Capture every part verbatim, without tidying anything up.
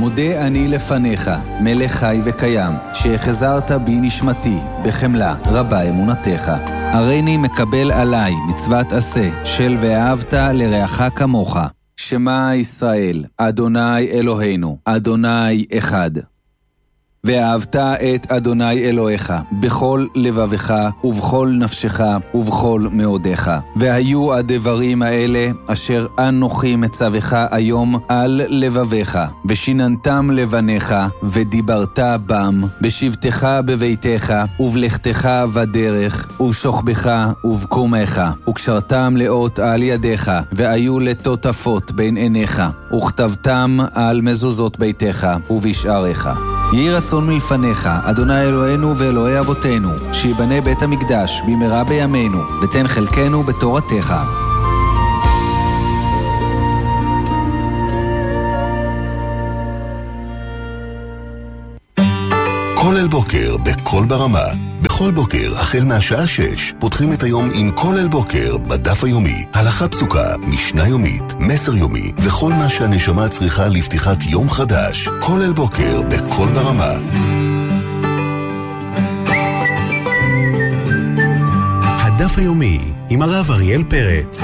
מודה אני לפניך, מלך חי וקיים, שהחזרת בי נשמתי, בחמלה רבה אמונתך. הריני מקבל עליי מצוות עשה, של ואהבת לרעך כמוך. שמע ישראל, אדוני אלוהינו, אדוני אחד. ואהבת את אדוני אלוהיך בכל לבבך ובכל נפשך ובכל מאודך. והיו הדברים האלה אשר אנוכי מצווך היום על לבביך, ושיננתם לבניך ודיברת בם, בשבתך בביתך ובלכתך בדרך ובשוכבך ובקומך, וקשרתם לאות על ידיך, והיו לטוטפות בין עיניך, וכתבתם על מזוזות ביתך ובשעריך. יהי רצון מלפניך, אדוני אלוהינו ואלוהי אבותינו, שיבנה בית המקדש במהרה בימינו, ותן חלקנו בתורתך. כל אל בוקר בכל ברמה. בכל בוקר, החל מהשעה שש, פותחים את היום עם כל אל בוקר בדף היומי. הלכה פסוקה, משנה יומית, מסר יומי, וכל מה שהנשמה צריכה לפתיחת יום חדש. כל אל בוקר בכל ברמה. הדף היומי עם הרב אריאל פרץ.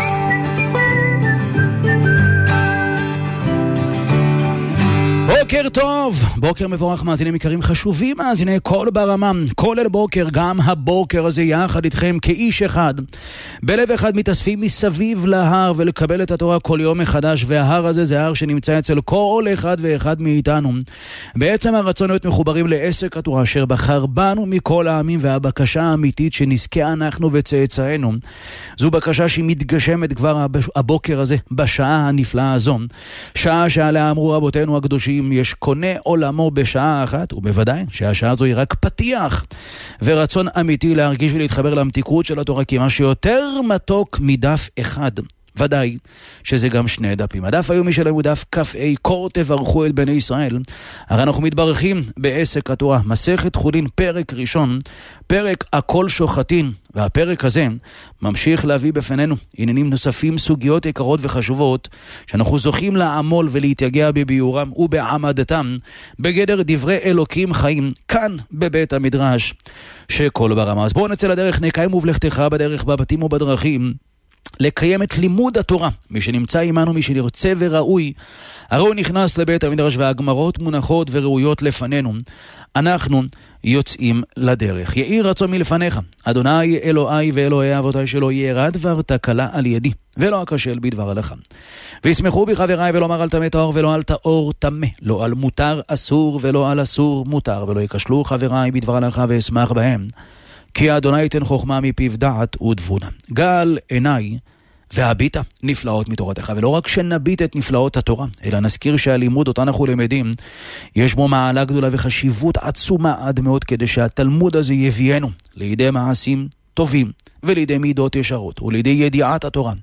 בוקר טוב, בוקר מבורך מאזינים יקרים חשובים, מאזיני כל ברמה, כל אל בוקר, גם הבוקר הזה יחד איתכם כאיש אחד, בלב אחד מתאספים מסביב להר ולקבל את התורה כל יום מחדש, וההר הזה זה הר שנמצא אצל כל אחד ואחד מאיתנו. בעצם הרצון להיות מחוברים לעסק התורה אשר בחר בנו מכל העמים, והבקשה האמיתית שנזכה אנחנו וצאצאינו, זו בקשה שהיא מתגשמת כבר הבוקר הזה, בשעה הנפלאה הזו, שעה שעליה אמרו רבותינו הקדושים, יש קונה עולמו בשעה אחת, ובוודאי שהשעה הזו היא רק פתיח ורצון אמיתי להרגיש ולהתחבר למתיקות של התורה, כי מה שיותר מתוק מדף אחד, ודאי שזה גם שני דפים. הדף היומי שלנו הוא דף כ"ה, קור תברכו את בני ישראל. הרי אנחנו מתברכים בעסק התורה, מסכת חולין, פרק ראשון, פרק הכל שוחטין, והפרק הזה ממשיך להביא בפנינו עניינים נוספים, סוגיות יקרות וחשובות שאנחנו זוכים לעמול ולהתייגע בביורם ובעמדתם בגדר דברי אלוקים חיים כאן בבית המדרש שכל ברמה. אז בואו נצא לדרך, נקיים ובלכתך בדרך, בבתים ובדרכים, לקיים את לימוד התורה. מי שנמצא עמנו, מי שנרצה וראוי, הרי הוא נכנס לבית המדרש והגמרות מונחות וראויות לפנינו. אנחנו יוצאים לדרך. יהי רצון מלפניך, אדוני אלוהי ואלוהי אבותיי, שלא יהיה דבר תקלה על ידי ולא אכשל בדבר הלכה. וישמחו בי חבריי, ולא על טמא טהור ולא על טהור טמא, לא על מותר אסור ולא על אסור מותר, ולא יקשלו חבריי בדבר הלכה ואשמח בהם, כי אדוני ייתן חוכמה מפיו דעת ותבונה. גל עיניי והביטה נפלאות מתורתך. ולא רק שנביט את נפלאות התורה, אלא נזכיר שהלימוד אותה אנחנו למדים, יש בו מעלה גדולה וחשיבות עצומה עד מאוד, כדי שהתלמוד הזה יביאנו לידי מעשים טובים ולידי מידות ישרות ולידי ידיעת התורה,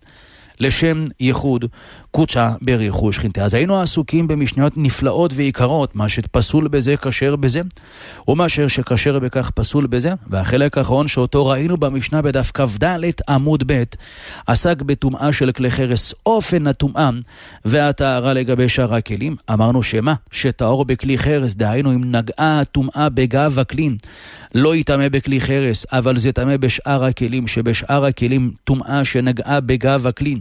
לשם ייחוד קודשה בריחו שכינתה. אז היינו עסוקים במשניות נפלאות ויקרות, מה שפסול בזה כשר בזה, ומה שכשר בכך פסול בזה. והחלק האחרון שאותו ראינו במשנה בדף כ"ד עמוד ב' עסק בטומאה של כלי חרס, אופן הטומאה והטהרה לגבי שאר הכלים. אמרנו שמה שטהור בכלי חרס, דהיינו אם נגעה הטומאה בגב הכלי, לא יטמא בכלי חרס, אבל זה טמא בשאר הכלים, שבשאר הכלים טומאה שנגעה בגב הכלי,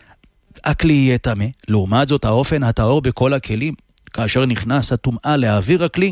הכלי יהיה טמא. לעומת זאת האופן הטהור בכל הכלים, כאשר נכנס הטומאה לאוויר הכלי,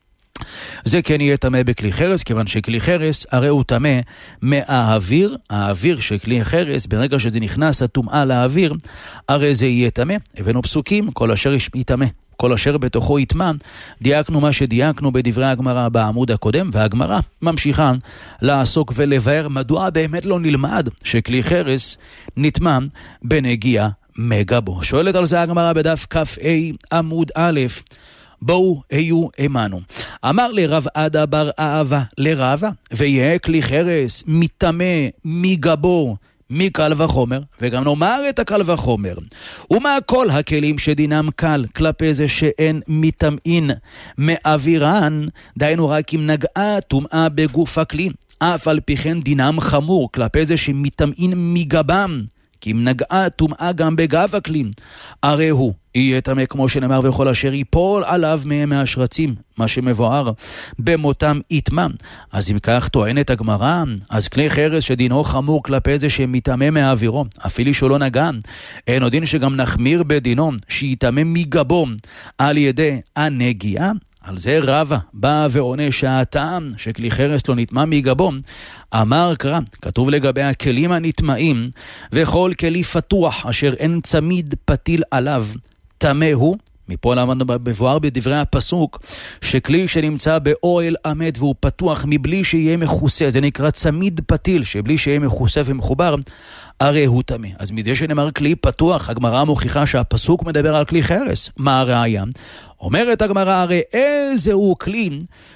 זה כן יהיה טמא בכלי חרס, כיוון שכלי חרס הרי הוא טמא מהאוויר. האוויר של כלי חרס, ברגע שזה נכנס הטומאה לאוויר, הרי זה יהיה טמא. הבאנו פסוקים, כל אשר יטמא כל אשר בתוכו יטמא. דייקנו מה שדייקנו בדברי הגמרא בעמוד הקודם, והגמרא ממשיכה לעסוק ולבאר מדוע באמת לא נלמד שכלי חרס נטמא בנגיעה מגבו. שואלת על זה הגמרא בדף כ"ה עמוד א', בואו היו אמנו. אמר לרב עדה בר אהבה לרבה, ויהיה כלי חרס מטמא מגבו מקל וחומר, וגם נאמר את הקל וחומר, ומה כל הכלים שדינם קל כלפי זה שאין מטמאין מאווירן, דיינו רק אם נגעה טומאה בגוף הכלי, אף על פי כן דינם חמור כלפי זה שמטמאין מגבם, כי אם נגעה טומאה גם בגב הכלי, הרי הוא יהיה טמא כמו שנאמר, וכל אשר ייפול עליו מהם מהשרצים, מה שמבואר במותם יטמא. אז אם כך טוענת הגמרא, אז כלי חרס שדינו חמור כלפי זה שמטמא מהאווירו, אפילו שהוא לא נגע, אין עוד דין שגם נחמיר בדינו שיטמא מגבו על ידי הנגיעה. על זה רבא בא ועונה שהטעם שכלי חרס לא נטמא מגבו, אמר קרא, כתוב לגבי הכלים הנטמאים, וכל כלי פתוח אשר אין צמיד פתיל עליו, טמא הוא. מפה למדנו מבואר בדברי הפסוק שכלי שנמצא באוהל עמד והוא פתוח מבלי שיהיה מכוסה, זה נקרא צמיד פתיל, שבלי שיהיה מכוסה ומחובר, הרי הוא טמא. אז מדי שנאמר כלי פתוח, הגמרא מוכיחה שהפסוק מדבר על כלי חרס. מה הראיה? אומרת הגמרא, הרי איזה הוא כלי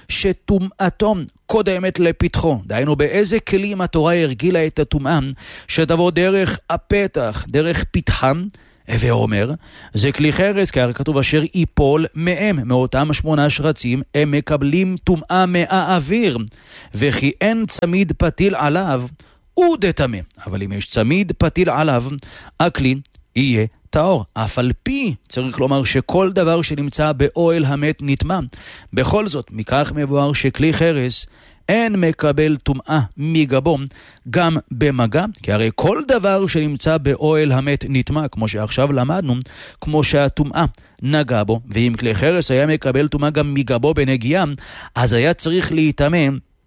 שטומאתו קודמת לפתחו. דהיינו, באיזה כלים התורה הרגילה את הטומאה שתבוא דרך הפתח, דרך פתחם, ואומר, זה כלי חרס, כי הרי כתוב אשר ייפול מהם, מאותם שמונה שרצים, הם מקבלים טומאה מהאוויר, וכי אין צמיד פתיל עליו, הוא דטמא. אבל אם יש צמיד פתיל עליו, הכלי יהיה טהור. אף על פי צריך לומר שכל דבר שנמצא באוהל המת נטמא. בכל זאת, מכך מבואר שכלי חרס אין מקבל טומאה מגבו גם במגע, כי הרי כל דבר שנמצא באוהל המת נטמא, כמו שעכשיו למדנו, כמו שהטומאה נגע בו, ואם כלי חרס היה מקבל טומאה גם מגבו בנגיעה, אז היה צריך להיטמא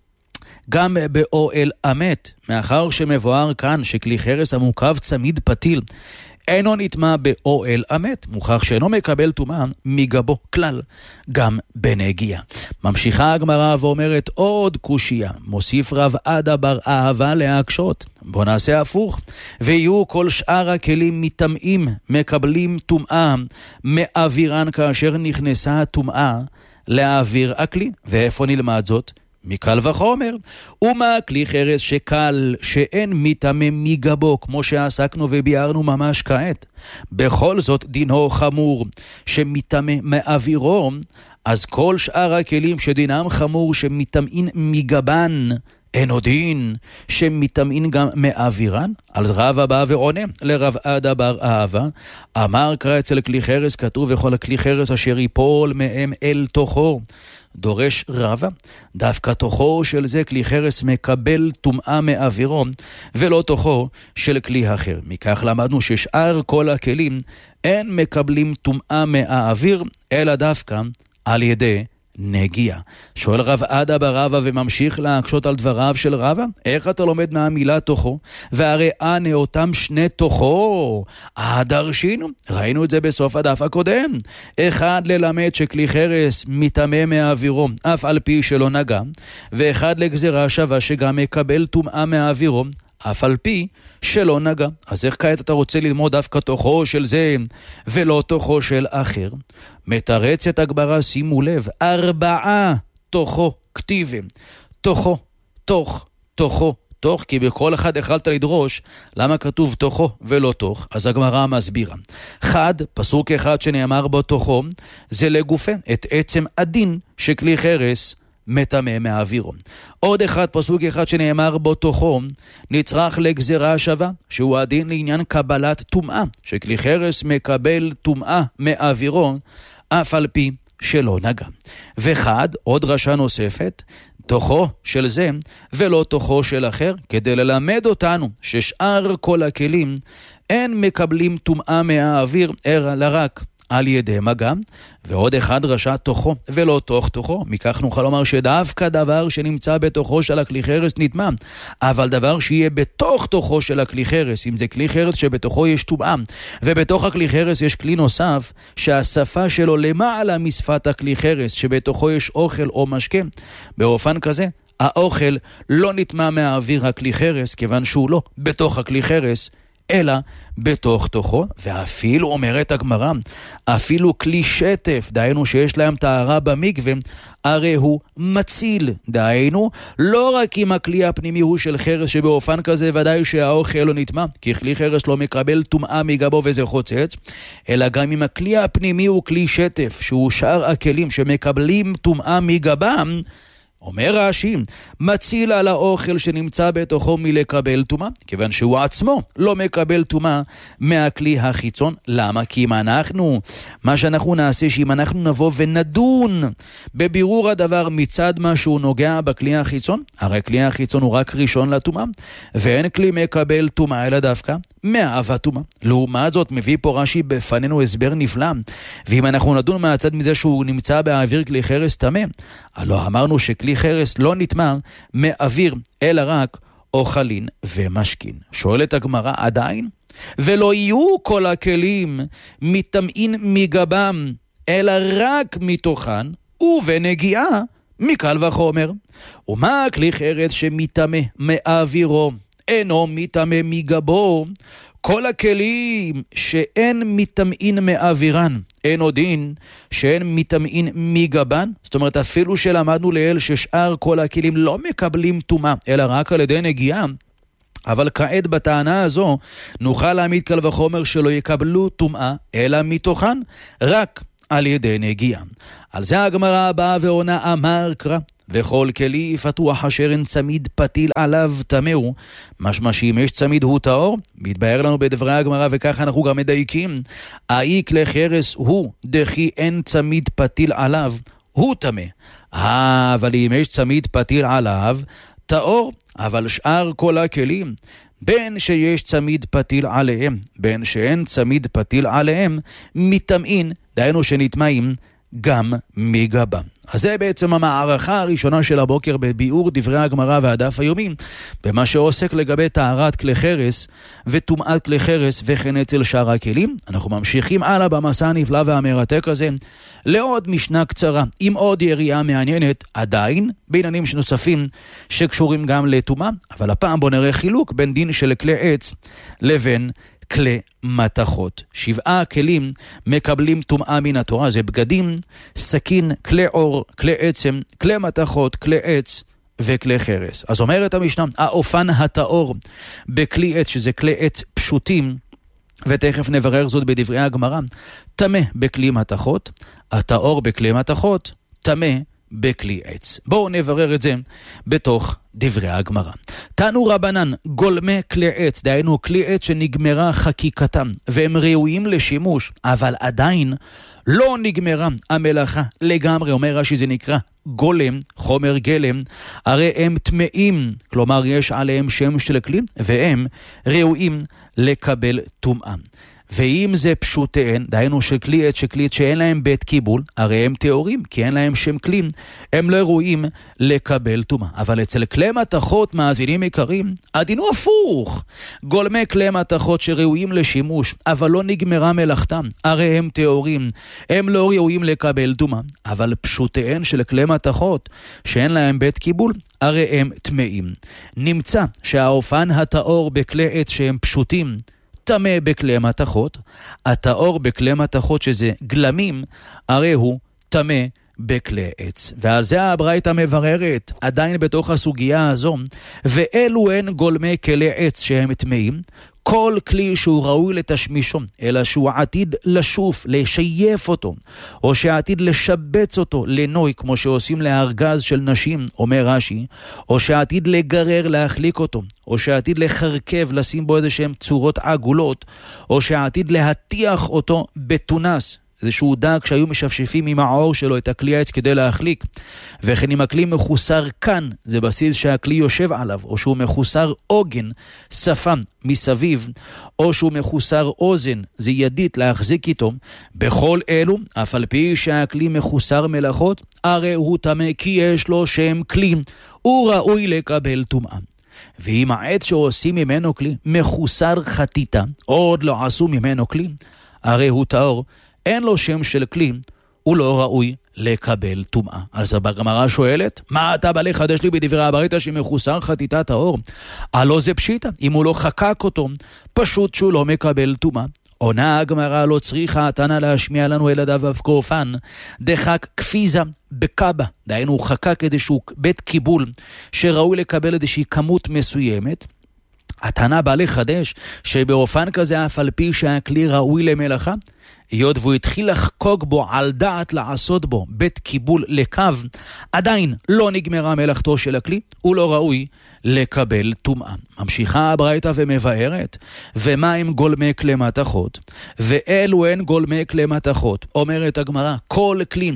גם באוהל המת, מאחר שמבואר כאן שכלי חרס המוקף צמיד פתיל אינו נטמא באוהל המת, מוכח שאינו מקבל טומאה מגבו כלל, גם בנגיעה. ממשיכה הגמרא ואומרת עוד קושיה, מוסיף רב עדה בר אהבה להקשות. בוא נעשה הפוך, ויהיו כל שאר הכלים מטמאים מקבלים טומאה מאווירן כאשר נכנסה הטומאה לאוויר הכלי. ואיפה נלמד זאת? מקל וחומר. ומה כלי חרס שקל שאין מטמא מגבו, כמו שעסקנו וביארנו ממש כעת, בכל זאת דינו חמור שמטמא מאווירו, אז כל שאר הכלים שדינם חמור שמטמאים מגבן, אין עוד דין שמטמאים גם מאווירן. על רב הבא ועונה לרב עדה בר אהבה, אמר קרא אצל כלי חרס, כתוב וכל הכלי חרס אשר ייפול מהם אל תוכו. דורש רבא, דווקא תוכו של זה כלי חרס מקבל טומאה מאווירו, ולא תוכו של כלי אחר. מכך למדנו ששאר כל הכלים אין מקבלים טומאה מהאוויר, אלא דווקא על ידי נגיעה. שואל רב עדה ברבא וממשיך להקשות על דבריו של רבא, איך אתה לומד מהמילה תוכו? והרי אנה אותם שני תוכו, הדרשינו, ראינו את זה בסוף הדף הקודם. אחד ללמד שכלי חרס מטמא מהאווירו אף על פי שלא נגע, ואחד לגזרה שווה שגם מקבל טומאה מהאווירו אף על פי שלא נגע. אז איך כעת אתה רוצה ללמוד דווקא תוכו של זה ולא תוכו של אחר? מתרצת הגמרא, שימו לב, ארבעה תוכו כתיבים, תוכו, תוך, תוכו, תוך, כי בכל אחד יכלת לדרוש למה כתוב תוכו ולא תוך. אז הגמרא מסבירה, חד, פסוק אחד שנאמר בו תוכו, זה לגופה את עצם הדין שכלי חרס מטמא מהאווירו. עוד אחד, פסוק אחד שנאמר בו תוכו, נצרך לגזרה שווה, שהוא הדין לעניין קבלת טומאה, שכלי חרס מקבל טומאה מהאווירו, אף על פי שלא נגע. וחד, עוד דרשה נוספת, תוכו של זה ולא תוכו של אחר, כדי ללמד אותנו ששאר כל הכלים אין מקבלים טומאה מהאוויר, אלא רק על ידי מגע. ועוד אחד רשע תוכו ולא תוך תוכו, מכך נוכל לומר שדווקא דבר שנמצא בתוכו של הכלי חרס נטמא, אבל דבר שיהיה בתוך תוכו של הכלי חרס, אם זה כלי חרס שבתוכו יש טומאה, ובתוך הכלי חרס יש כלי נוסף שהשפה שלו למעלה משפת הכלי חרס, שבתוכו יש אוכל או משקה, באופן כזה האוכל לא נטמא מהאוויר הכלי חרס, כיוון שהוא לא בתוך הכלי חרס אלא בתוך תוכו. ואפילו אומרת הגמרא, אפילו כלי שטף, דהיינו שיש להם טהרה במקווה, הרי הוא מציל, דהיינו לא רק אם הכלי הפנימי הוא של חרס, שבאופן כזה ודאי שהאוכל לא נטמא, כי כלי חרס לא מקבל טומאה מגבו וזה חוצץ, אלא גם אם הכלי הפנימי הוא כלי שטף, שהוא שאר הכלים שמקבלים טומאה מגבם, אומר רש"י, מציל על האוכל שנמצא בתוכו מלקבל טומאה, כיוון שהוא עצמו לא מקבל טומאה מהכלי החיצון. למה? כי אם אנחנו, מה שאנחנו נעשה, שאם אנחנו נבוא ונדון בבירור הדבר מצד מה שהוא נוגע בכלי החיצון, הרי כלי החיצון הוא רק ראשון לטומאה, ואין כלי מקבל טומאה אלא דווקא מאהבת טומאה. לעומת זאת מביא פה רש"י בפנינו הסבר נפלא, ואם אנחנו נדון מהצד מזה שהוא נמצא באוויר כלי חרס טמא, הלא אמרנו שכלי חרס לא נטמא מאוויר אלא רק אוכלין ומשכין. שואלת הגמרא, עדיין? ולא יהיו כל הכלים מטמאים מגבם אלא רק מתוכן ובנגיעה מקל וחומר. ומה כלי חרס שמטמא מאווירו אינו מטמא מגבו? כל הכלים שאין מטמאים מאווירן אין עודין שאין מטמאים מגבן. זאת אומרת, אפילו שלמדנו לאל ששאר כל הכלים לא מקבלים טומאה אלא רק על ידי נגיעה, אבל כעת בטענה הזו נוכל להעמיד קל וחומר שלא יקבלו טומאה אלא מתוכן רק על ידי נגיעה. על זה הגמרא הבאה ועונה, אמר קרא וכל כלי פתוח אשר אין צמיד פתיל עליו טמאו. משמע שאם יש צמיד הוא טהור. מתבהר לנו בדברי הגמרא, וככה אנחנו גם מדייקים, האי כלי חרס הוא דכי אין צמיד פתיל עליו הוא טמא. אבל אם יש צמיד פתיל עליו טהור. אבל שאר כל הכלים, בין שיש צמיד פתיל עליהם בין שאין צמיד פתיל עליהם, מטמאים, דהיינו שנטמאים גם מגבם. אז זה בעצם המערכה הראשונה של הבוקר בביאור דברי הגמרא והדף היומי, במה שעוסק לגבי טהרת כלי חרס וטומאת כלי חרס וכן אצל שאר הכלים. אנחנו ממשיכים הלאה במסע הנפלא והמרתק הזה לעוד משנה קצרה עם עוד יריעה מעניינת, עדיין בעניינים שנוספים שקשורים גם לטומאה, אבל הפעם בוא נראה חילוק בין דין של כלי עץ לבין כלי מתכות. שבעה כלים מקבלים טומאה מן התורה, זה בגדים, סכין, כלי אור, כלי עצם, כלי מתכות, כלי עץ וכלי חרס. אז אומרת המשנה, האופן הטהור בכלי עץ, שזה כלי עץ פשוטים, ותכף נברר זאת בדברי הגמרא, טמא בכלי מתכות, הטהור בכלי מתכות, טמא בכלי עץ. בואו נברר את זה בתוך דברי הגמרא. תנו רבנן, גולמי כלי עץ, דהיינו כלי עץ שנגמרה חקיקתם והם ראויים לשימוש, אבל עדיין לא נגמרה המלאכה לגמרי. אומר רש"י, זה נקרא גולם, חומר גלם, הרי הם טמאים, כלומר יש עליהם שם של כלי והם ראויים לקבל טומאה. ואם זה פשוטיהן, דהיינו של כלי עץ, שכלי עץ שאין להם בית קיבול, הרי הם טהורים, כי אין להם שם כלי, הם לא ראויים לקבל טומאה. אבל אצל כלי מתכות, מאזינים יקרים, הדין הוא הפוך. גולמי כלי מתכות שראויים לשימוש, אבל לא נגמרה מלאכתם, הרי הם טהורים, הם לא ראויים לקבל טומאה. אבל פשוטיהן של כלי מתכות, שאין להם בית קיבול, הרי הם טמאים. נמצא שהאופן הטהור בכלי עץ שהם פשוטים, טמא בכלי מתכות, הטהור בכלי מתכות שזה גלמים, הרי הוא טמא בכלי עץ. ועל זה הברייתא מבררת עדיין בתוך הסוגיה הזו, ואלו הן גולמי כלי עץ שהם טמאים, כל כלי שהוא ראוי לתשמישו, אלא שהוא עתיד לשוף, לשייף אותו, או שעתיד לשבץ אותו לנוי, כמו שעושים לארגז של נשים, אומר רש"י, או שעתיד לגרר, להחליק אותו, או שעתיד לחרכב, לשים בו איזשהם צורות עגולות, או שעתיד להטיח אותו בתונס, איזשהו דג שהיו משפשפים עם העור שלו את הכלי העץ כדי להחליק, וכן אם הכלי מחוסר כאן, זה בסיס שהכלי יושב עליו, או שהוא מחוסר עוגן, שפה מסביב, או שהוא מחוסר אוזן, זה ידית להחזיק איתו, בכל אלו, אף על פי שהכלי מחוסר מלאכות, הרי הוא טמא כי יש לו שם כלי, הוא ראוי לקבל טומאה. ואם העץ שעושים ממנו כלי מחוסר חטיטה, עוד לא עשו ממנו כלי, הרי הוא טהור, אין לו שם של כלי, הוא לא ראוי לקבל טומאה. אז הגמרא שואלת, מה אתה בא לחדש לי בדברי הברייתא שמחוסר חטיטה טהור? הלא זה פשיטה, אם הוא לא חקק אותו, פשוט שהוא לא מקבל טומאה. עונה הגמרא, לא צריכה תנא להשמיע לנו אלא דבב קורפן, דחק כפיזה בקבה, דהיינו הוא חקק איזשהו בית קיבול שראוי לקבל איזושהי כמות מסוימת, הטענה בא לחדש שבאופן כזה אף על פי שהכלי ראוי למלאכה, היות והוא התחיל לחקוק בו על דעת לעשות בו בית קיבול לקו, עדיין לא נגמרה מלאכתו של הכלי, הוא לא ראוי לקבל טומאה. ממשיכה הברייתא ומבארת, ומה הם גולמי כלי מתכות? ואלו הן גולמי כלי מתכות. אומרת הגמרא, כל כלי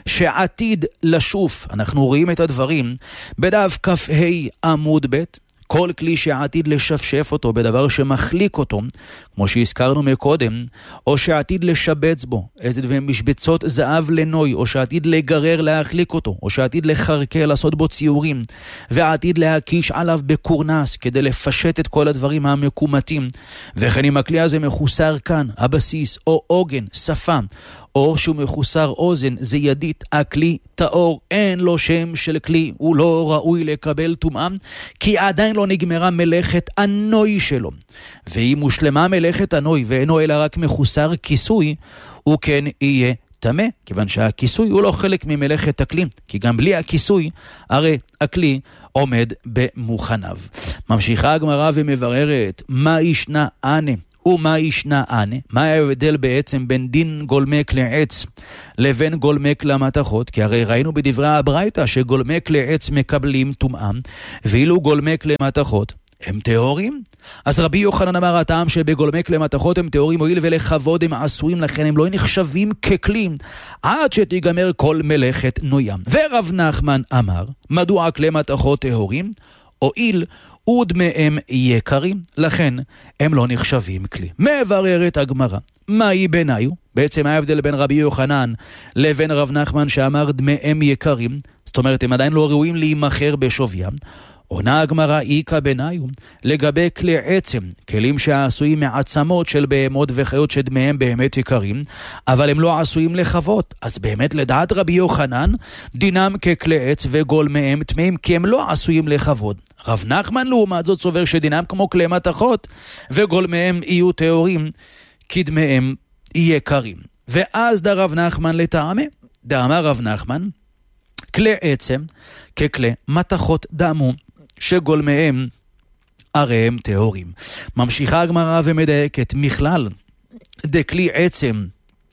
שעתיד לשוף, אנחנו רואים את הדברים בדף כ"ה עמוד ב', כל כלי שעתיד לשפשף אותו בדבר שמחליק אותו, כמו שהזכרנו מקודם, או שעתיד לשבץ בו את משבצות זהב לנוי, או שעתיד לגרר להחליק אותו, או שעתיד לחרקל, לעשות בו ציורים, ועתיד להקיש עליו בקורנס כדי לפשט את כל הדברים המקומתים, וכן אם הכלי הזה מחוסר כאן, הבסיס, או עוגן, שפה, או שהוא מחוסר אוזן, זה ידית, הכלי טהור, אין לו שם של כלי, הוא לא ראוי לקבל טומאה, כי עדיין לא נגמרה מלאכת הנוי שלו. ואם הושלמה מלאכת הנוי ואינו אלא רק מחוסר כיסוי, הוא כן יהיה טמא, כיוון שהכיסוי הוא לא חלק ממלאכת הכלי, כי גם בלי הכיסוי, הרי הכלי עומד במוכניו. ממשיכה הגמרא ומבררת, מה ישנה ענה? ומה ישנה ענה? מה ההבדל בעצם בין דין גולמי כלי עץ לבין גולמי כלי מתכות? כי הרי ראינו בדברי הברייתא שגולמי כלי עץ מקבלים טומאה, ואילו גולמי כלי מתכות הם טהורים. אז רבי יוחנן אמר, הטעם שבגולמי כלי מתכות הם טהורים, הואיל ולכבוד הם עשויים, לכן הם לא נחשבים ככלי עד שתיגמר כל מלאכת נוים. ורב נחמן אמר, מדוע כלי מתכות טהורים? הואיל ודמיהם יקרים, לכן הם לא נחשבים כלי. מבררת הגמרא, מהי ביניו? בעצם ההבדל בין רבי יוחנן לבין רב נחמן שאמר דמיהם יקרים, זאת אומרת הם עדיין לא ראויים להימכר בשוויים. עונה הגמרא, איקה ביניו, לגבי כלי עצם, כלים שעשויים מעצמות של בהמות וחיות שדמיהם באמת יקרים, אבל הם לא עשויים לחוות. אז באמת לדעת רבי יוחנן, דינם ככלי עץ וגולמיהם טמאים, כי הם לא עשויים לחוות. רב נחמן לעומת זאת סובר שדינם כמו כלי מתכות, וגולמיהם יהיו טהורים, כי דמיהם יקרים. ואז דה רב נחמן לטעמה, דאמר רב נחמן, כלי עצם ככלי מתכות דאמו, שגולמיהם הרי הם טהורים. ממשיכה הגמרא ומדייקת, מכלל דכלי עצם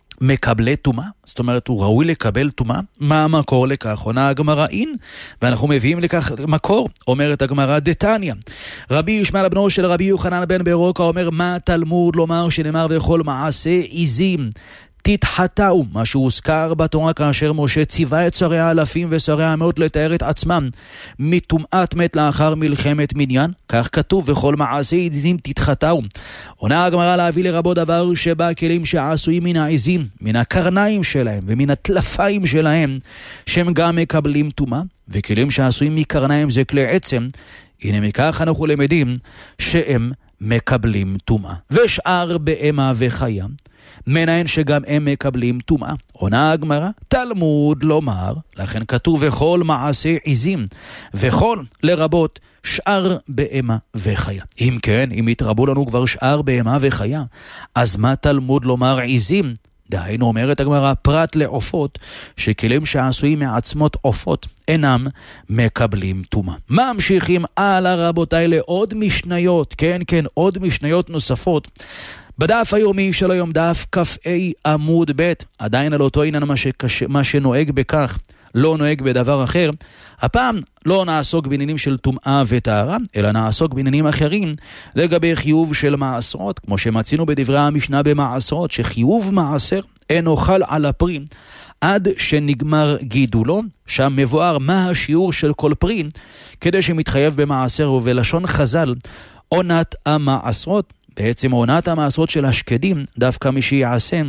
מקבלי טומאה, זאת אומרת הוא ראוי לקבל טומאה. מה המקור לכך? עונה הגמרא אין, ואנחנו מביאים לכך מקור. אומרת הגמרא דתניא, רבי ישמעאל בנו של רבי יוחנן בן ברוקה אומר, מה תלמוד לומר שנאמר וכל מעשה עזים תתחתאו, מה שהוזכר בתורה כאשר משה ציווה את שרי האלפים ושרי המאות לתאר את עצמם מטומאת מת לאחר מלחמת מניין, כך כתוב וכל מעשה עזים תתחתאו. עונה הגמרא להביא לרבות דבר שבא כלים שעשויים מן העזים, מן הקרניים שלהם ומן הטלפיים שלהם, שהם גם מקבלים טומאה, וכלים שעשויים מקרניים זה כלי עצם, הנה מכך אנחנו למדים שהם מקבלים טומאה. ושאר בהמה וחיה מנהן שגם הם מקבלים טומאה. עונה הגמרא, תלמוד לומר, לכן כתוב וכל מעשה עזים, וכל לרבות שאר בהמה וחיה. אם כן, אם יתרבו לנו כבר שאר בהמה וחיה, אז מה תלמוד לומר עזים? דהיינו אומרת הגמרא, פרט לעופות, שכלים שעשויים מעצמות עופות אינם מקבלים טומאה. ממשיכים הלאה רבותיי לעוד משניות, כן כן, עוד משניות נוספות. בדף היומי של היום, דף כ"ה עמוד ב', עדיין על אותו עניין מה, שקש... מה שנוהג בכך, לא נוהג בדבר אחר. הפעם לא נעסוק בעניינים של טומאה וטהרה, אלא נעסוק בעניינים אחרים לגבי חיוב של מעשרות, כמו שמצינו בדברי המשנה במעשרות, שחיוב מעשר אינו חל על הפרי עד שנגמר גידולו. שם מבואר מה השיעור של כל פרי כדי שמתחייב במעשר, ובלשון חז"ל עונת המעשרות, בעצם עונת המעשרות של השקדים, דווקא מי שיעשה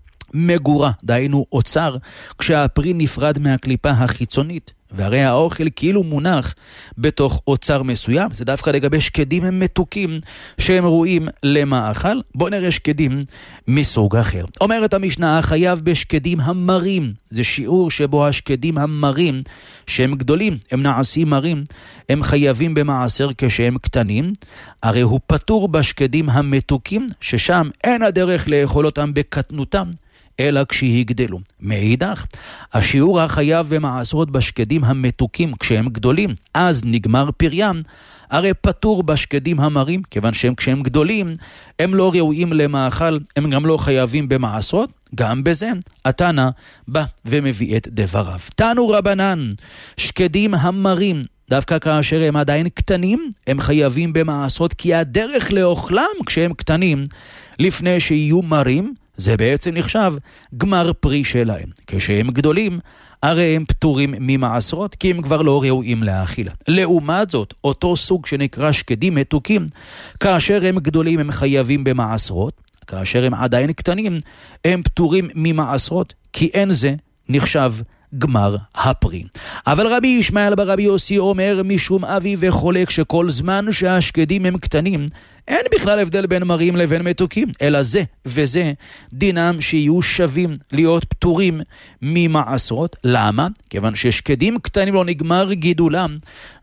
מגורה, דהיינו אוצר, כשהפרי נפרד מהקליפה החיצונית, והרי האוכל כאילו מונח בתוך אוצר מסוים. זה דווקא לגבי שקדים הם מתוקים שהם ראויים למאכל. בוא נראה שקדים מסוג אחר. אומרת המשנה, החייב בשקדים המרים, זה שיעור שבו השקדים המרים שהם גדולים, הם נעשים מרים, הם חייבים במעשר כשהם קטנים. הרי הוא פטור בשקדים המתוקים, ששם אין הדרך לאכול אותם בקטנותם, אלא כשיגדלו. מאידך, השיעור החייב במעשרות בשקדים המתוקים כשהם גדולים, אז נגמר פריים, הרי פטור בשקדים המרים, כיוון שהם כשהם גדולים, הם לא ראויים למאכל, הם גם לא חייבים במעשרות, גם בזה התנא בא ומביא את דבריו. תנו רבנן, שקדים המרים, דווקא כאשר הם עדיין קטנים, הם חייבים במעשרות, כי הדרך לאוכלם כשהם קטנים, לפני שיהיו מרים, זה בעצם נחשב גמר פרי שלהם. כשהם גדולים, הרי הם פטורים ממעשרות, כי הם כבר לא ראויים לאכילה. לעומת זאת, אותו סוג שנקרא שקדים מתוקים, כאשר הם גדולים הם חייבים במעשרות, כאשר הם עדיין קטנים, הם פטורים ממעשרות, כי אין זה נחשב גמר הפרי. אבל רבי ישמעאל ברבי יוסי אומר משום אבי וחולק שכל זמן שהשקדים הם קטנים, אין בכלל הבדל בין מרים לבין מתוקים, אלא זה וזה דינם שיהיו שווים להיות פטורים ממעשרות. למה? כיוון ששקדים קטנים לא נגמר גידולם,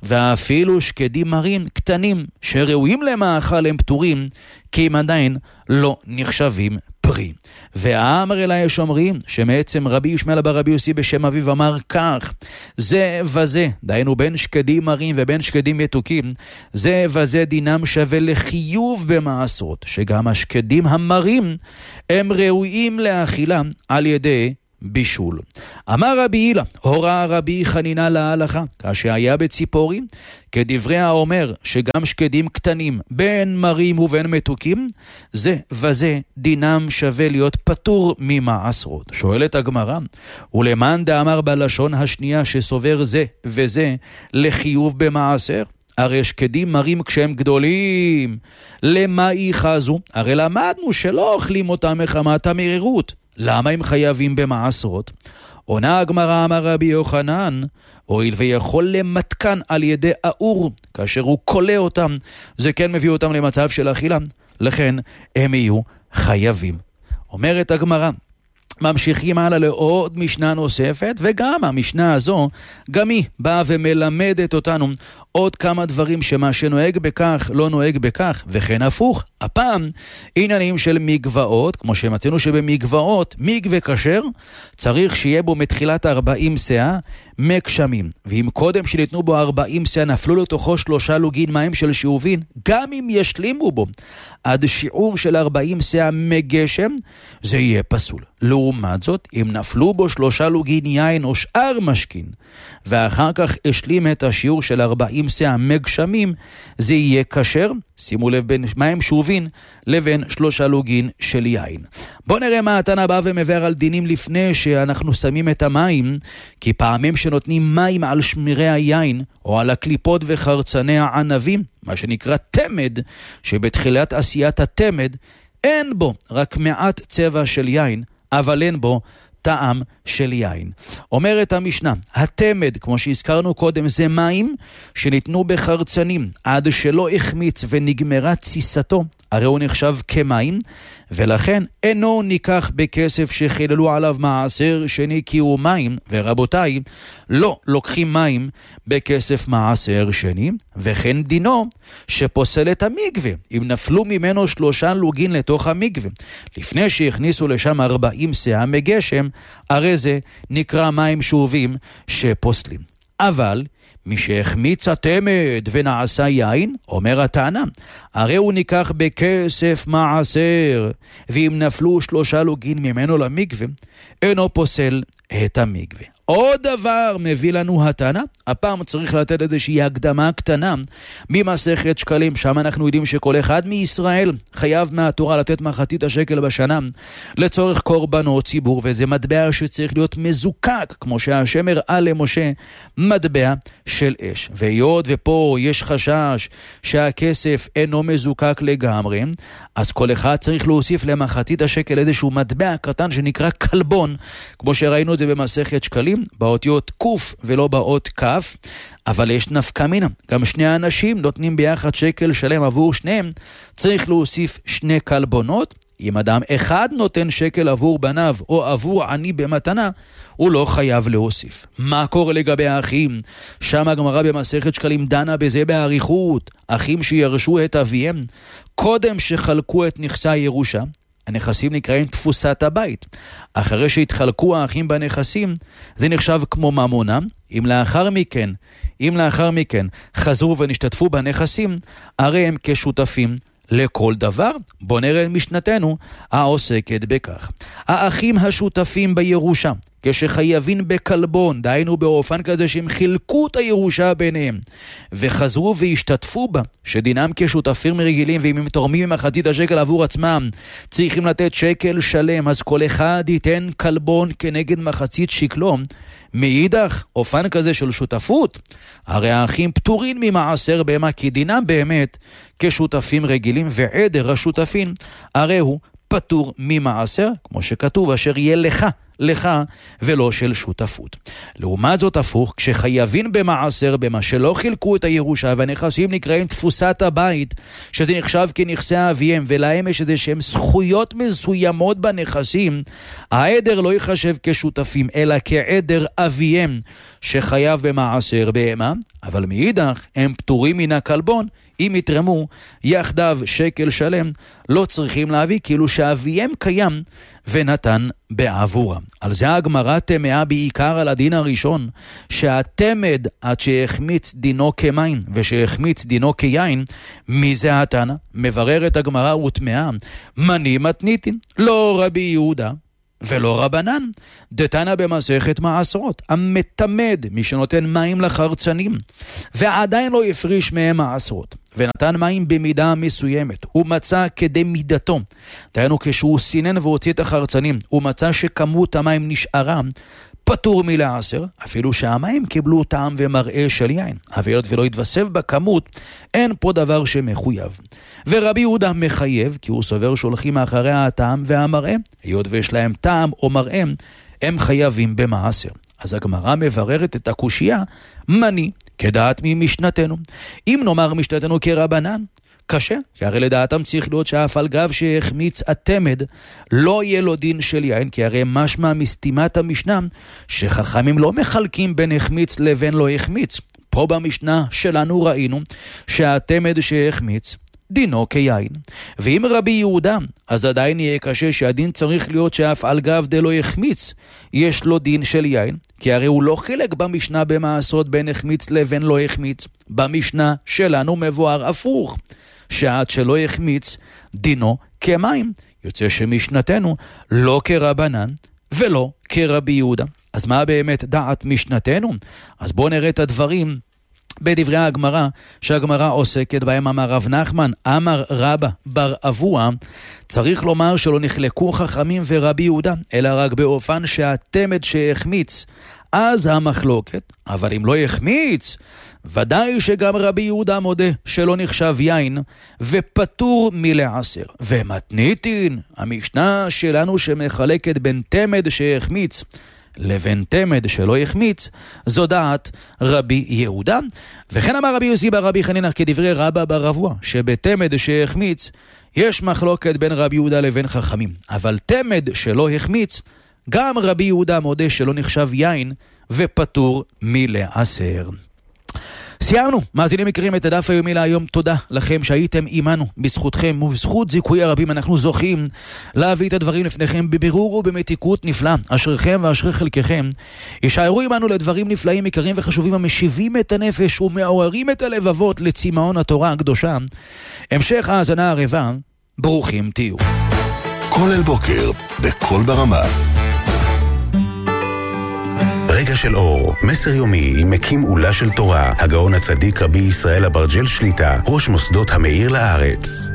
ואפילו שקדים מרים קטנים שראויים למאכל הם פטורים, כי הם עדיין לא נחשבים פרי. והאמר אליי יש אומרים שמעצם רבי ישמעאל ברבי יוסי בשם אביו אמר כך, זה וזה, דהיינו בין שקדים מרים ובין שקדים מתוקים, זה וזה דינם שווה לחיוב במעשרות, שגם השקדים המרים הם ראויים לאכילה על ידי בישול. אמר רבי הילה, הורה רבי חנינה להלכה, כאשר היה בציפורי, כדברי האומר שגם שקדים קטנים בין מרים ובין מתוקים, זה וזה דינם שווה להיות פטור ממעשרות. שואלת הגמרא, ולמאן דאמר בלשון השנייה שסובר זה וזה לחיוב במעשר? הרי שקדים מרים כשהם גדולים, למה יחזו? הרי למדנו שלא אוכלים אותם מחמת המרירות. למה הם חייבים במעשרות? עונה הגמרא, אמר רבי יוחנן, הואיל ויכול למתקן על ידי האור, כאשר הוא קולה אותם, זה כן מביא אותם למצב של אכילה, לכן הם יהיו חייבים. אומרת הגמרא, ממשיכים הלאה לעוד משנה נוספת, וגם המשנה הזו, גם היא באה ומלמדת אותנו עוד כמה דברים שמה שנוהג בכך לא נוהג בכך, וכן הפוך. הפעם עניינים של מגבעות, כמו שמצאנו שבמגבעות, מגווה כשר, צריך שיהיה בו מתחילת ארבעים שאה מקשמים, ואם קודם שניתנו בו ארבעים שאה נפלו לתוכו שלושה לוגין מים של שאובין, גם אם ישלימו בו עד שיעור של ארבעים שאה מגשם, זה יהיה פסול. לעומת זאת, אם נפלו בו שלושה לוגין יין או שאר משכין, ואחר כך השלים את השיעור של ארבעים שאה מגשמים, זה יהיה כשר. שימו לב בין מים שאובין לבין שלושה לוגין של יין. בואו נראה מה התנא בא ומבאר על דינים לפני שאנחנו שמים את המים, כי פעמים שנותנים מים על שמירי היין, או על הקליפות וחרצני הענבים, מה שנקרא תמד, שבתחילת עשיית התמד, אין בו רק מעט צבע של יין, אבל אין בו טעם של יין. אומרת המשנה, התמד, כמו שהזכרנו קודם, זה מים שניתנו בחרצנים, עד שלא החמיץ ונגמרה ציסתו, הרי הוא נחשב כמים, ולכן אינו ניקח בכסף שחיללו עליו מעשר שני כי הוא מים, ורבותיי, לא לוקחים מים בכסף מעשר שני, וכן דינו שפוסל את המגווה, אם נפלו ממנו שלושה לוגין לתוך המגווה, לפני שהכניסו לשם ארבעים שאה מגשם, הרי זה נקרא מים שאובים שפוסלים. אבל מי שהחמיץ התמד ונעשה יין, אומר התנא, הרי הוא ניקח בכסף מעשר, ואם נפלו שלושה לוגין ממנו למגווה, אינו פוסל את המגווה. עוד דבר מביא לנו התנא, הפעם צריך לתת איזושהי הקדמה קטנה ממסכת שקלים, שם אנחנו יודעים שכל אחד מישראל חייב מהתורה לתת מחצית השקל בשנה לצורך קורבנות ציבור, וזה מטבע שצריך להיות מזוקק, כמו שהשם הראה למשה, מטבע של אש. והיות ופה יש חשש שהכסף אינו מזוקק לגמרי, אז כל אחד צריך להוסיף למחצית השקל איזשהו מטבע קטן שנקרא קלבון, כמו שראינו את זה במסכת שקלים, באותיות קוף ולא באות כף, אבל יש נפקא מינה. גם שני האנשים נותנים ביחד שקל שלם עבור שניהם, צריך להוסיף שני קלבונות. אם אדם אחד נותן שקל עבור בניו או עבור עני במתנה, הוא לא חייב להוסיף. מה קורה לגבי האחים? שם הגמרא במסכת שקלים דנה בזה באריכות. אחים שירשו את אביהם, קודם שחלקו את נכסי הירושה, הנכסים נקראים תפוסת הבית. אחרי שהתחלקו האחים בנכסים, זה נחשב כמו ממונה. אם לאחר מכן, אם לאחר מכן חזרו ונשתתפו בנכסים, הרי הם כשותפים לכל דבר. בוא נראה משנתנו העוסקת בכך. האחים השותפים בירושה, כשחייבים בקלבון, דהיינו באופן כזה שהם חילקו את הירושה ביניהם, וחזרו והשתתפו בה, שדינם כשותפים רגילים, ואם הם תורמים ממחצית השקל עבור עצמם, צריכים לתת שקל שלם, אז כל אחד ייתן קלבון כנגד מחצית שקלו. מאידך, אופן כזה של שותפות, הרי האחים פטורים ממעשר בהמה, כי דינם באמת כשותפים רגילים, ועדר השותפים הרי הוא פטור ממעשר, כמו שכתוב, אשר יהיה לך, לך ולא של שותפות. לעומת זאת הפוך, כשחייבים במעשר במה שלא חילקו את הירושה, והנכסים נקראים תפוסת הבית, שזה נחשב כנכסי אביהם, ולהם יש איזה שהם זכויות מסוימות בנכסים, העדר לא יחשב כשותפים, אלא כעדר אביהם שחייב במעשר בהמה, אבל מאידך הם פטורים מן הקלבון. אם יתרמו יחדיו שקל שלם, לא צריכים להביא, כאילו שאביהם קיים ונתן בעבורם. על זה הגמרא תמאה בעיקר על הדין הראשון, שהתמד עד שהחמיץ דינו כמים ושהחמיץ דינו כיין, מי זה התנא? מבררת הגמרא ותמאה, מני מתניתין, לא רבי יהודה ולא רבנן. דתנא במסכת מעשרות, המתמד, מי שנותן מים לחרצנים ועדיין לא יפריש מהם מעשרות, ונתן מים במידה מסוימת, הוא מצא כדי מידתו, דהיינו כשהוא סינן והוציא את החרצנים, הוא מצא שכמות המים נשארה, פטור מלעשר, אפילו שהמים קיבלו טעם ומראה של יין, היות ולא יתווסף בכמות, אין פה דבר שמחויב. ורבי יהודה מחייב, כי הוא סובר שהולכים אחרי הטעם והמראה, היות ויש להם טעם או מראה, הם חייבים במעשר. אז הגמרא מבררת את הקושייה, מני כדעת ממשנתנו. אם נאמר משנתנו כרבנן, קשה, כי הרי לדעתם צריך להיות שאף על גב שהחמיץ התמד, לא יהיה לו דין של יין, כי הרי משמע מסתימת המשנה, שחכמים לא מחלקים בין החמיץ לבין לא החמיץ. פה במשנה שלנו ראינו שהתמד שהחמיץ, דינו כיין. ואם רבי יהודה, אז עדיין יהיה קשה שהדין צריך להיות שאף על גב דלא יחמיץ, יש לו דין של יין, כי הרי הוא לא חילק במשנה במעשות בין החמיץ לבין לא יחמיץ. במשנה שלנו מבואר הפוך, שעד שלא יחמיץ, דינו כמים. יוצא שמשנתנו לא כרבנן ולא כרבי יהודה. אז מה באמת דעת משנתנו? אז בואו נראה את הדברים בדברי הגמרא, שהגמרא עוסקת בהם. אמר רב נחמן, אמר רבא בר אבוה, צריך לומר שלא נחלקו חכמים ורבי יהודה, אלא רק באופן שהתמד שהחמיץ, אז המחלוקת, אבל אם לא יחמיץ, ודאי שגם רבי יהודה מודה שלא נחשב יין, ופטור מלעשר. ומתניתין, המשנה שלנו שמחלקת בין תמד שהחמיץ, לבין תמד שלא יחמיץ, זו דעת רבי יהודה. וכן אמר רבי יוסי בר רבי חנינא כדברי רבא בר אבוה, שבתמד שהחמיץ יש מחלוקת בין רבי יהודה לבין חכמים, אבל תמד שלא יחמיץ, גם רבי יהודה מודה שלא נחשב יין ופטור מלעשר. סיימנו, מאזינים יקרים, את הדף היומי להיום. תודה לכם שהייתם עימנו. בזכותכם ובזכות זיכוי הרבים אנחנו זוכים להביא את הדברים לפניכם בבירור ובמתיקות נפלא. אשריכם ואשרי חלקכם. ישארו עימנו לדברים נפלאים, יקרים וחשובים, המשיבים את הנפש ומעוררים את הלבבות לצמאון התורה הקדושה. המשך האזנה הרבה, ברוכים תהיו. כל אל בוקר בכל ברמה. רגע של אור, מסר יומי עם מקים עולה של תורה, הגאון הצדיק רבי ישראל אברג'ל שליטה, ראש מוסדות המאיר לארץ.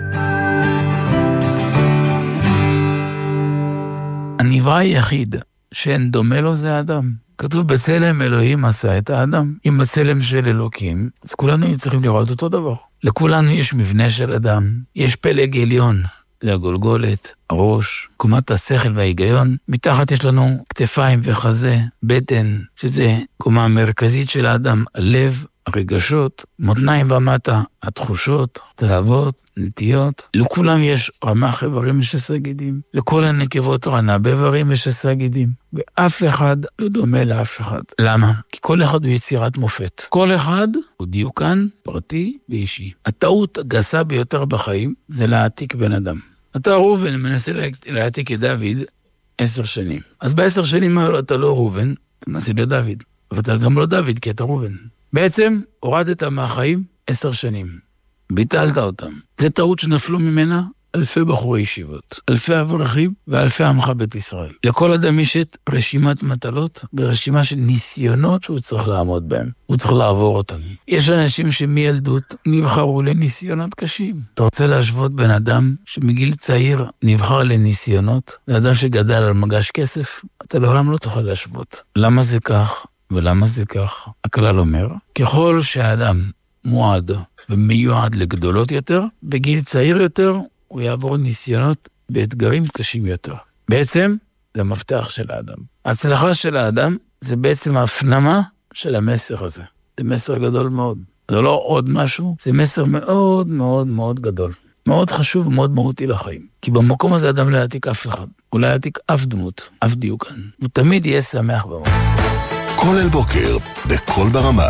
הנברא היחיד שאין דומה לו זה האדם. כתוב בצלם אלוהים עשה את האדם. אם בצלם של אלוקים, אז כולנו צריכים לראות אותו דבר. לכולנו יש מבנה של אדם, יש פלג עליון, זה הגולגולת, הראש, קומת השכל וההיגיון. מתחת יש לנו כתפיים וחזה, בטן, שזה קומה מרכזית של האדם, הלב, הרגשות, מותניים במטה, התחושות, תאוות, נטיות. לכולם יש רמ"ח איברים ושס"ה גידים. לכל הנקבות רנה באיברים ושס"ה גידים. ואף אחד לא דומה לאף אחד. למה? כי כל אחד הוא יצירת מופת. כל אחד הוא דיוקן, פרטי ואישי. הטעות הגסה ביותר בחיים זה להעתיק בן אדם. אתה ראובן, מנסה להעתיק את דוד עשר שנים. אז בעשר שנים האלו אתה לא ראובן, אתה מנסה להיות דוד. ואתה גם לא דוד, כי אתה ראובן. בעצם הורדת מהחיים עשר שנים. ביטלת אותם. זה טעות שנפלו ממנה אלפי בחורי ישיבות, אלפי אברכים ואלפי עמך בית ישראל. לכל אדם יש את רשימת מטלות ברשימה של ניסיונות שהוא צריך לעמוד בהם. הוא צריך לעבור אותם. יש אנשים שמילדות נבחרו לניסיונות קשים. אתה רוצה להשוות בן אדם שמגיל צעיר נבחר לניסיונות, זה אדם שגדל על מגש כסף, אתה לעולם לא תוכל להשוות. למה זה כך ולמה זה כך? הכלל אומר, ככל שהאדם מועד ומיועד לגדולות יותר, בגיל צעיר יותר, הוא יעבור ניסיונות באתגרים קשים יותר. בעצם, זה המפתח של האדם. ההצלחה של האדם, זה בעצם ההפנמה של המסר הזה. זה מסר גדול מאוד. זה לא עוד משהו, זה מסר מאוד מאוד מאוד גדול. מאוד חשוב ומאוד מהותי לחיים. כי במקום הזה אדם לא יעתיק אף אחד. הוא לא יעתיק אף דמות, אף דיוקן. הוא תמיד יהיה שמח במקום. כל אל בוקר, בכל ברמה.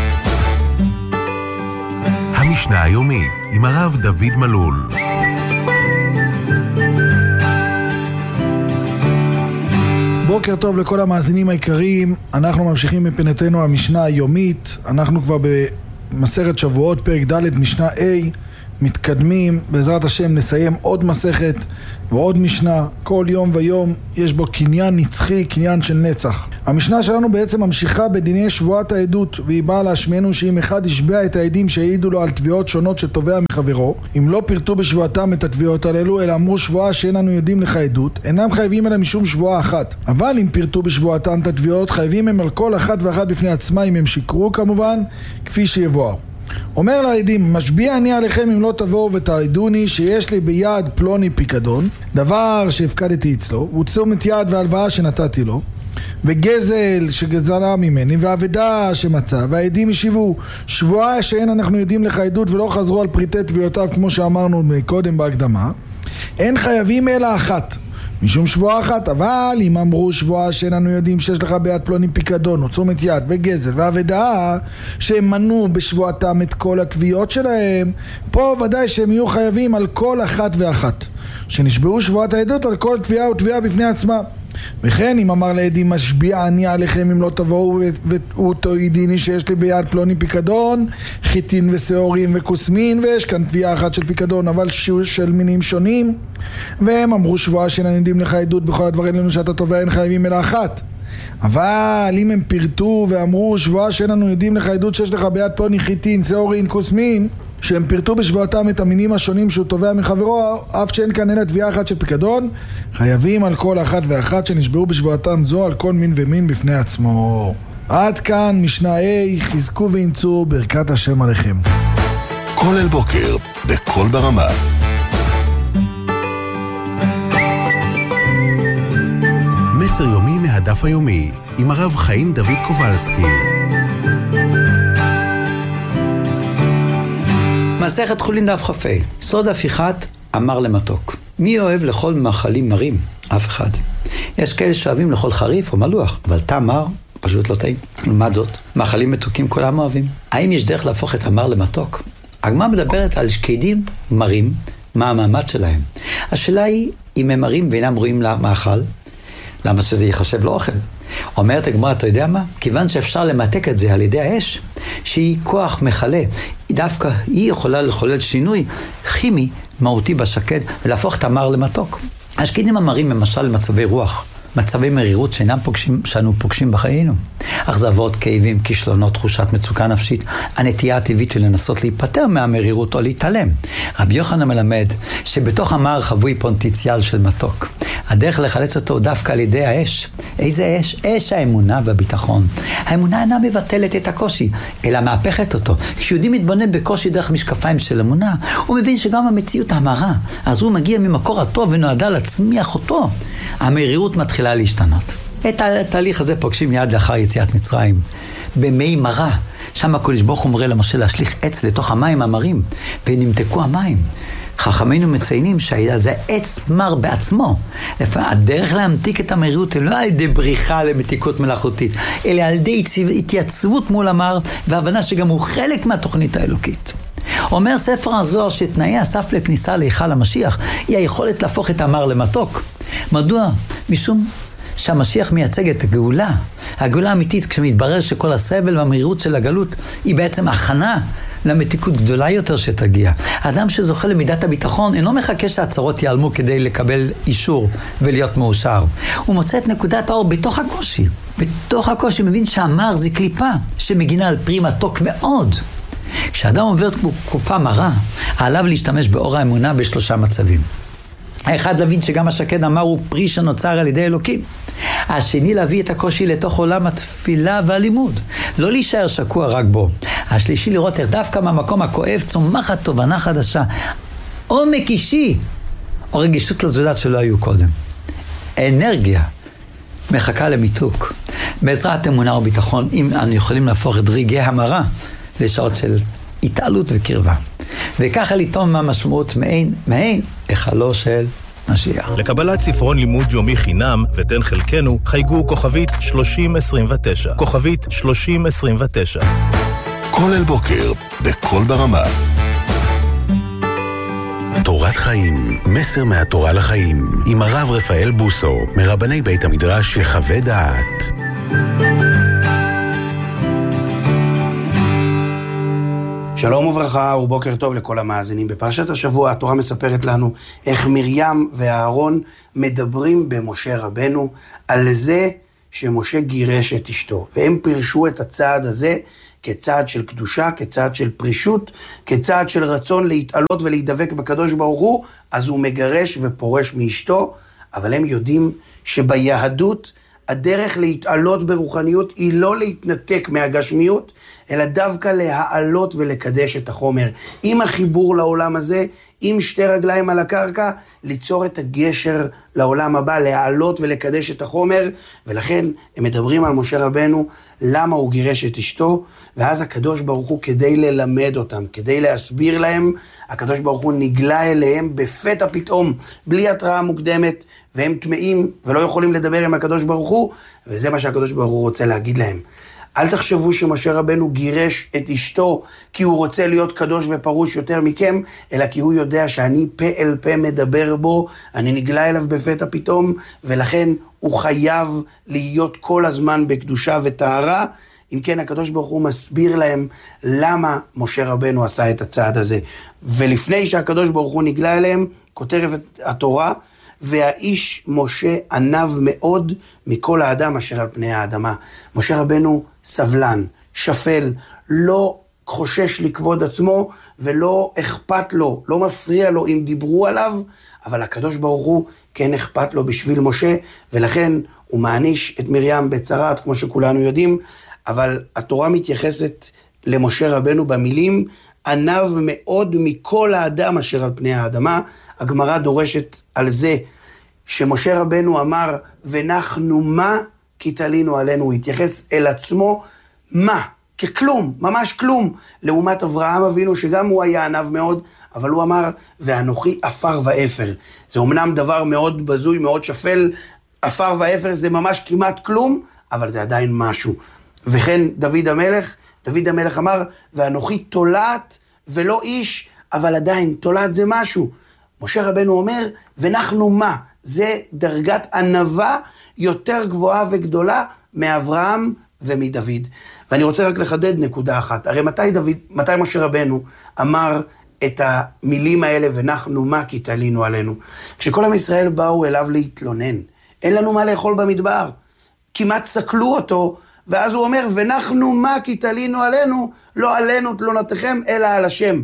המשנה היומית, עם הרב דוד מלול. בוקר טוב לכל המאזינים העיקריים, אנחנו ממשיכים מפינתנו המשנה היומית, אנחנו כבר במסכת שבועות, פרק ד' משנה A, מתקדמים, בעזרת השם נסיים עוד מסכת ועוד משנה, כל יום ויום יש בו קניין נצחי, קניין של נצח. המשנה שלנו בעצם ממשיכה בדיני שבועת העדות, והיא באה להשמיענו שאם אחד ישבע את העדים שהעידו לו על תביעות שונות שתובע מחברו, אם לא פירטו בשבועתם את התביעות הללו, אלא אמרו שבועה שאין אנו יודעים לך עדות, אינם חייבים אלא משום שבועה אחת. אבל אם פירטו בשבועתם את התביעות, חייבים הם על כל אחת ואחת בפני עצמה, אם הם שיקרו כמובן, כפי שיבואר. אומר לעדים, משביע אני עליכם אם לא תבואו ותעידוני שיש לי ביד פלוני פיקדון, דבר שהפקדתי אצלו, ותשומת יד והלוואה שנתתי לו, וגזל שגזלה ממני, ועבדה שמצא, והעדים ישיבו שבועה שאין אנחנו יודעים לך עדות ולא חזרו על פריטי תביעותיו כמו שאמרנו קודם בהקדמה, אין חייבים אלא אחת משום שבועה אחת. אבל אם אמרו שבועה שאיננו יודעים שיש לך ביד פלוני פיקדון או תשומת יד וגזל ועבדה שהם מנו בשבועתם את כל התביעות שלהם, פה ודאי שהם יהיו חייבים על כל אחת ואחת שנשבעו שבועת העדות על כל תביעה ותביעה בפני עצמה. וכן אם אמר לעדים משביע אני עליכם אם לא תבואו ותעידוני שיש לי ביד פלוני פיקדון, חיטין ושעורים וכוסמין, ויש כאן תביעה אחת של פיקדון אבל של מינים שונים, והם אמרו שבועה שאינם יודעים לך עדות בכל הדברים לנו שאתה תובע אין חייבים אלא אחת. אבל אם הם פירטו ואמרו שבועה שאיננו יודעים לך עדות שיש לך ביד פלוני חיטין, שעורים, כוסמין, שהם פירטו בשבועתם את המינים השונים שהוא תובע מחברו, אף שאין כאן אלא תביעה אחת של פיקדון, חייבים על כל אחת ואחת שנשבעו בשבועתם זו על כל מין ומין בפני עצמו. עד כאן משנה A, חזקו ואמצו ברכת השם עליכם. כל אל בוקר, בכל ברמה. מסר יומי מהדף היומי, עם הרב חיים דוד קובלסקי. מסכת חולין דף כ"ה, סוד הפיכת המר למתוק. מי אוהב לאכול מאכלים מרים? אף אחד. יש כאלה שאוהבים לאכול חריף או מלוח, אבל טעם מר פשוט לא טעים. לעומת זאת, מאכלים מתוקים כולם אוהבים. האם יש דרך להפוך את המר למתוק? הגמרא מדברת על שקדים מרים, מה המעמד שלהם. השאלה היא, אם הם מרים ואינם רואים למאכל, למה שזה ייחשב לאוכל? אומרת הגמרא, אתה יודע מה? כיוון שאפשר למתק את זה על ידי האש, שהיא כוח מחלה, דווקא היא יכולה לחולל שינוי כימי מהותי בשקד ולהפוך את המר למתוק. השקדים המרים למשל למצבי רוח, מצבי מרירות שאינם פוגשים, שאנו פוגשים בחיינו. אכזבות, כאבים, כישלונות, תחושת מצוקה נפשית, הנטייה הטבעית היא לנסות להיפטר מהמרירות או להתעלם. רבי יוחנן מלמד שבתוך המר חבוי פוטנציאל של מתוק. הדרך לחלץ אותו דווקא על ידי האש. איזה אש? אש האמונה והביטחון. האמונה אינה מבטלת את הקושי, אלא מהפכת אותו. כשיהודי מתבונן בקושי דרך משקפיים של אמונה, הוא מבין שגם המציאות המרה, אז הוא מגיע ממקור הטוב ונועדה להצמיח אותו. המרירות מתחילה להשתנות. את התהליך הזה פוגשים יד לאחר יציאת מצרים. במי מרה, שם הקדוש ברוך הוא מורה למשה להשליך עץ לתוך המים המרים, ונמתקו המים. חכמינו מציינים שזה עץ מר בעצמו. הדרך להמתיק את המרירות היא לא על ידי בריחה למתיקות מלאכותית, אלא על ידי התייצבות מול המר, והבנה שגם הוא חלק מהתוכנית האלוקית. אומר ספר הזוהר שתנאי הסף לכניסה להיכל המשיח היא היכולת להפוך את המר למתוק. מדוע? משום שהמשיח מייצג את הגאולה. הגאולה האמיתית, כשמתברר שכל הסבל והמהירות של הגלות היא בעצם הכנה למתיקות גדולה יותר שתגיע. האדם שזוכה למידת הביטחון אינו מחכה שהצרות ייעלמו כדי לקבל אישור ולהיות מאושר. הוא מוצא את נקודת האור בתוך הקושי. בתוך הקושי מבין שהמר זה קליפה שמגינה על פרי מתוק מאוד. כשאדם עובר תקופה מרה, עליו להשתמש באור האמונה בשלושה מצבים. האחד להבין שגם השקד המר הוא פרי שנוצר על ידי אלוקים. השני להביא את הקושי לתוך עולם התפילה והלימוד, לא להישאר שקוע רק בו. השלישי לראות איך דווקא מהמקום הכואב צומחת תובנה חדשה, עומק אישי או רגישות לזולת שלא היו קודם. אנרגיה מחכה למיתוק. בעזרת אמונה וביטחון, אם אנו יכולים להפוך את רגעי המרה לשעות של התעלות וקרבה. וככה לטעום מהמשמעות מעין, מעין החלו של משיח. לקבלת ספרון לימוד יומי חינם ותן חלקנו, חייגו כוכבית שלושים עשרים ותשע. כוכבית שלושים עשרים ותשע. כל אל בוקר, בכל ברמה. תורת חיים, מסר מהתורה לחיים, עם הרב רפאל בוסו, מרבני בית המדרש שחווה דעת. שלום וברכה ובוקר טוב לכל המאזינים. בפרשת השבוע התורה מספרת לנו איך מרים ואהרון מדברים במשה רבנו על זה שמשה גירש את אשתו. והם פירשו את הצעד הזה כצעד של קדושה, כצעד של פרישות, כצעד של רצון להתעלות ולהידבק בקדוש ברוך הוא, אז הוא מגרש ופורש מאשתו. אבל הם יודעים שביהדות הדרך להתעלות ברוחניות היא לא להתנתק מהגשמיות, אלא דווקא להעלות ולקדש את החומר. עם החיבור לעולם הזה, עם שתי רגליים על הקרקע, ליצור את הגשר לעולם הבא, להעלות ולקדש את החומר. ולכן הם מדברים על משה רבנו, למה הוא גירש את אשתו, ואז הקדוש ברוך הוא כדי ללמד אותם, כדי להסביר להם, הקדוש ברוך הוא נגלה אליהם בפתע פתאום, בלי התראה מוקדמת, והם טמאים ולא יכולים לדבר עם הקדוש ברוך הוא, וזה מה שהקדוש ברוך הוא רוצה להגיד להם. אל תחשבו שמשה רבנו גירש את אשתו כי הוא רוצה להיות קדוש ופרוש יותר מכם, אלא כי הוא יודע שאני פה אל פה מדבר בו, אני נגלה אליו בפתע פתאום, ולכן הוא חייב להיות כל הזמן בקדושה וטהרה. אם כן, הקדוש ברוך הוא מסביר להם למה משה רבנו עשה את הצעד הזה. ולפני שהקדוש ברוך הוא נגלה אליהם, כותרת התורה, והאיש משה ענב מאוד מכל האדם אשר על פני האדמה. משה רבנו סבלן, שפל, לא חושש לכבוד עצמו, ולא אכפת לו, לא מפריע לו אם דיברו עליו, אבל הקדוש ברוך הוא כן אכפת לו בשביל משה, ולכן הוא מעניש את מרים בצרת, כמו שכולנו יודעים, אבל התורה מתייחסת למשה רבנו במילים, ענב מאוד מכל האדם אשר על פני האדמה. הגמרא דורשת על זה שמשה רבנו אמר, ונחנו מה כי תלינו עלינו, הוא התייחס אל עצמו, מה? ככלום, ממש כלום, לעומת אברהם אבינו שגם הוא היה ענב מאוד, אבל הוא אמר, ואנוכי אפר ואפר. זה אומנם דבר מאוד בזוי, מאוד שפל, אפר ואפר זה ממש כמעט כלום, אבל זה עדיין משהו. וכן דוד המלך, דוד המלך אמר, ואנוכי תולעת ולא איש, אבל עדיין תולעת זה משהו. משה רבנו אומר, ונחנו מה? זה דרגת ענבה יותר גבוהה וגדולה מאברהם ומדוד. ואני רוצה רק לחדד נקודה אחת. הרי מתי, דוד, מתי משה רבנו אמר את המילים האלה, ונחנו מה כי תלינו עלינו? כשכל עם ישראל באו אליו להתלונן, אין לנו מה לאכול במדבר, כמעט סקלו אותו, ואז הוא אומר, ונחנו מה כי תלינו עלינו, לא עלינו תלונתכם, אלא על השם.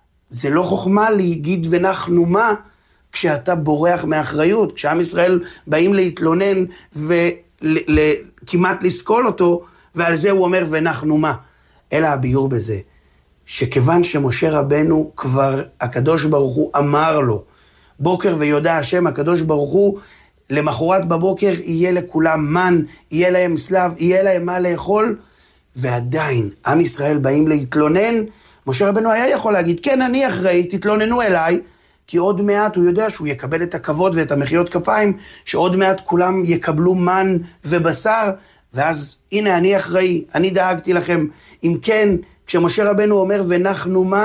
זה לא חוכמה להגיד ונחנו מה, כשאתה בורח מאחריות, כשעם ישראל באים להתלונן וכמעט לסקול אותו, ועל זה הוא אומר ונחנו מה. אלא הביור בזה, שכיוון שמשה רבנו כבר הקדוש ברוך הוא אמר לו, בוקר ויודע השם הקדוש ברוך הוא, למחרת בבוקר יהיה לכולם מן, יהיה להם סלב, יהיה להם מה לאכול, ועדיין עם ישראל באים להתלונן. משה רבנו היה יכול להגיד, כן אני אחראי, תתלוננו אליי, כי עוד מעט הוא יודע שהוא יקבל את הכבוד ואת המחיאות כפיים, שעוד מעט כולם יקבלו מן ובשר, ואז הנה אני אחראי, אני דאגתי לכם. אם כן, כשמשה רבנו אומר ונחנו מה,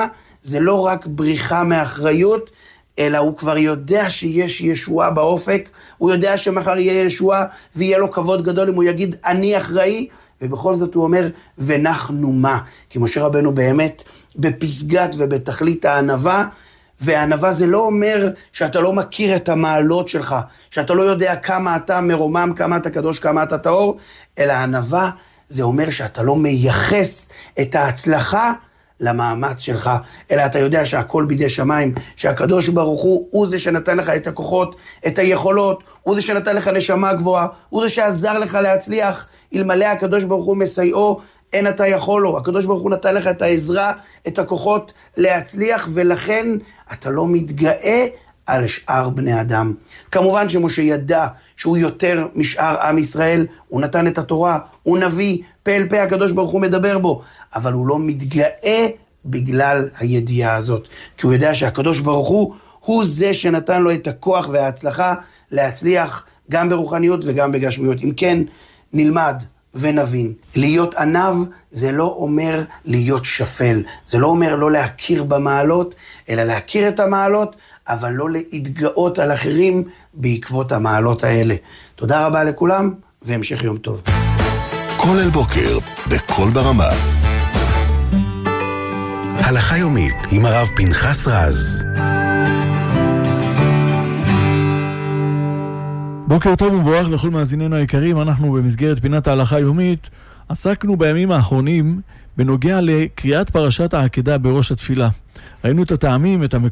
זה לא רק בריחה מאחריות, אלא הוא כבר יודע שיש ישועה באופק, הוא יודע שמחר יהיה ישועה, ויהיה לו כבוד גדול אם הוא יגיד, אני אחראי, ובכל זאת הוא אומר, ונחנו מה? כי משה רבנו באמת בפסגת ובתכלית הענווה, והענווה זה לא אומר שאתה לא מכיר את המעלות שלך, שאתה לא יודע כמה אתה מרומם, כמה אתה קדוש, כמה אתה טהור, אלא הענווה זה אומר שאתה לא מייחס את ההצלחה למאמץ שלך, אלא אתה יודע שהכל בידי שמיים, שהקדוש ברוך הוא, הוא זה שנתן לך את הכוחות, את היכולות, הוא זה שנתן לך נשמה גבוהה, הוא זה שעזר לך להצליח, אלמלא הקדוש ברוך הוא מסייעו, אין אתה יכול לו, הקדוש ברוך הוא נתן לך את העזרה, את הכוחות להצליח, ולכן אתה לא מתגאה על שאר בני אדם. כמובן שמשה ידע שהוא יותר משאר עם ישראל, הוא נתן את התורה, הוא נביא, פה אל פה הקדוש ברוך הוא מדבר בו, אבל הוא לא מתגאה בגלל הידיעה הזאת, כי הוא יודע שהקדוש ברוך הוא, הוא זה שנתן לו את הכוח וההצלחה להצליח גם ברוחניות וגם בגשמיות. אם כן, נלמד ונבין. להיות ענב זה לא אומר להיות שפל, זה לא אומר לא להכיר במעלות, אלא להכיר את המעלות, אבל לא להתגאות על אחרים בעקבות המעלות האלה. תודה רבה לכולם, והמשך יום טוב. כל אל בוקר, בכל ברמה. הלכה יומית עם הרב פנחס רז. בוקר טוב ומבורך לכל מאזיננו היקרים. אנחנו במסגרת פינת ההלכה היומית עסקנו בימים האחרונים בנוגע לקריאת פרשת העקדה בראש התפילה. ראינו את הטעמים, את המקומות